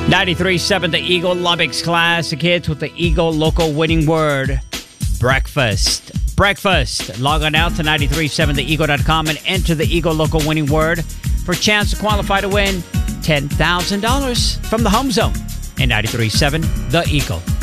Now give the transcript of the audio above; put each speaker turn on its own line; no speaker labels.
93.7 The Eagle Lubbock's Classic Hits with the Eagle local winning word, breakfast. Breakfast. Log on out to 937theeagle.com and enter the Eagle local winning word for a chance to qualify to win $10,000 from the Home Zone in 93.7 The Eagle.